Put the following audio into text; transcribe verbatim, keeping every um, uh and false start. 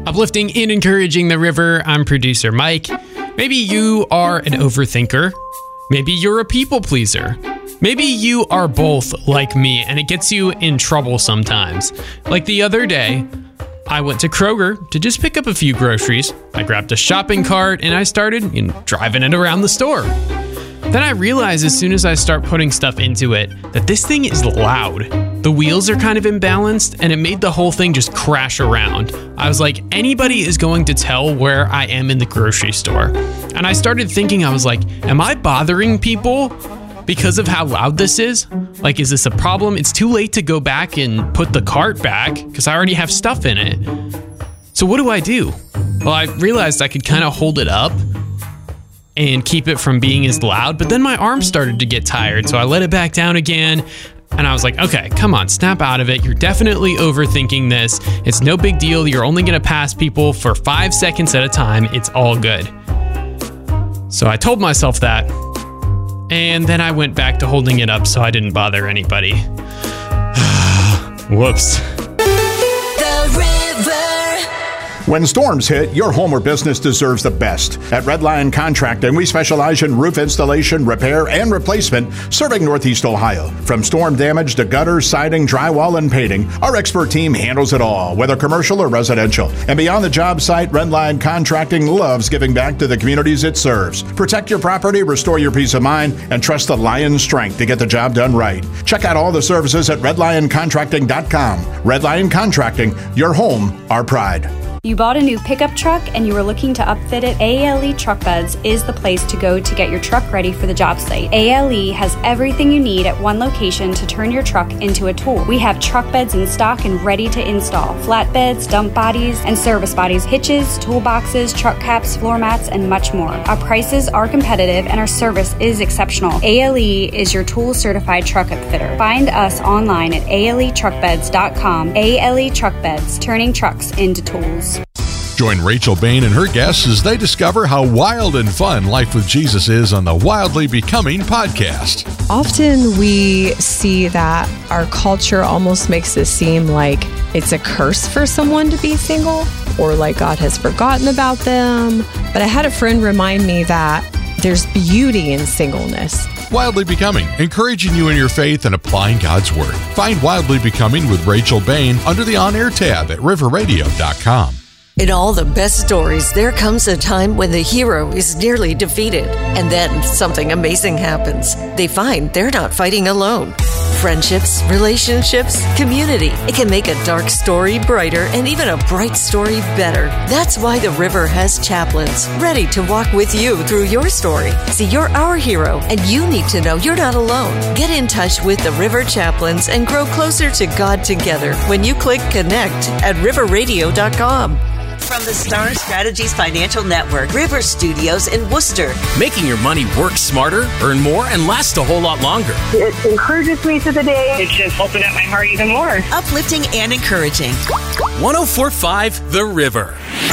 Uplifting and encouraging the river, I'm producer Mike. Maybe you are an overthinker. Maybe you're a people pleaser. Maybe you are both like me, and it gets you in trouble sometimes. Like the other day, I went to Kroger to just pick up a few groceries. I grabbed a shopping cart and I started you know, driving it around the store. Then I realized as soon as I start putting stuff into it that this thing is loud. The wheels are kind of imbalanced and it made the whole thing just crash around. I was like, anybody is going to tell where I am in the grocery store. And I started thinking, I was like, am I bothering people because of how loud this is? Like, is this a problem? It's too late to go back and put the cart back because I already have stuff in it. So what do I do? Well, I realized I could kind of hold it up and keep it from being as loud, but then my arm started to get tired, so I let it back down again, and I was like, okay, come on, snap out of it. You're definitely overthinking this. It's no big deal. You're only gonna pass people for five seconds at a time. It's all good. So I told myself that, and then I went back to holding it up so I didn't bother anybody. Whoops. When storms hit, your home or business deserves the best. At Red Lion Contracting, we specialize in roof installation, repair, and replacement, serving Northeast Ohio. From storm damage to gutters, siding, drywall, and painting, our expert team handles it all, whether commercial or residential. And beyond the job site, Red Lion Contracting loves giving back to the communities it serves. Protect your property, restore your peace of mind, and trust the Lion's strength to get the job done right. Check out all the services at red lion contracting dot com. Red Lion Contracting, your home, our pride. You bought a new pickup truck and you were looking to upfit it? A L E Truck Beds is the place to go to get your truck ready for the job site. A L E has everything you need at one location to turn your truck into a tool. We have truck beds in stock and ready to install. Flatbeds, dump bodies, and service bodies, hitches, toolboxes, truck caps, floor mats, and much more. Our prices are competitive and our service is exceptional. A L E is your tool certified truck upfitter. Find us online at A L E truck beds dot com. A L E Truck Beds, turning trucks into tools. Join Rachel Bain and her guests as they discover how wild and fun life with Jesus is on the Wildly Becoming podcast. Often we see that our culture almost makes it seem like it's a curse for someone to be single or like God has forgotten about them. But I had a friend remind me that there's beauty in singleness. Wildly Becoming, encouraging you in your faith and applying God's Word. Find Wildly Becoming with Rachel Bain under the On Air tab at river radio dot com. In all the best stories, there comes a time when the hero is nearly defeated, and then something amazing happens. They find they're not fighting alone. Friendships, relationships, community. It can make a dark story brighter and even a bright story better. That's why the River has chaplains ready to walk with you through your story. See, you're our hero, and you need to know you're not alone. Get in touch with the River Chaplains and grow closer to God together when you click connect at river radio dot com. From the Star Strategies Financial Network, River Studios in Worcester. Making your money work smarter, earn more, and last a whole lot longer. It encourages me through the day. It's just opened up my heart even more. Uplifting and encouraging. one oh four point five The River.